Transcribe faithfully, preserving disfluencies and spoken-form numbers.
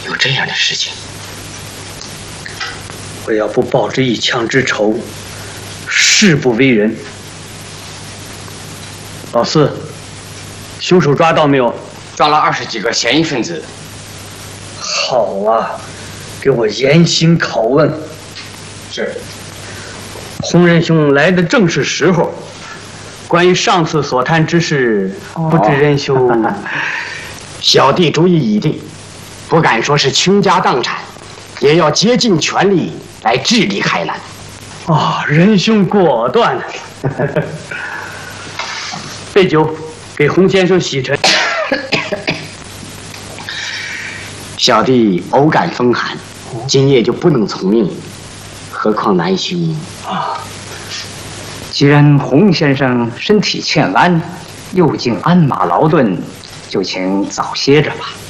有这样的事情？ 我要不报这一枪之仇，誓不为人。老四，凶手抓到没有？ 抓了二十几个嫌疑分子。 好啊，给我严刑拷问。 是。 洪仁兄来的正是时候。关于上次所谈之事，哦、不知仁兄。 小弟主意已定，不敢说是倾家荡产，也要竭尽全力来治理海南。 哦，仁兄果断。备酒，给洪先生洗尘。 小弟偶感风寒，今夜就不能从命，何况南兄啊。既然洪先生身体欠安，又经鞍马劳顿，就请早歇着吧。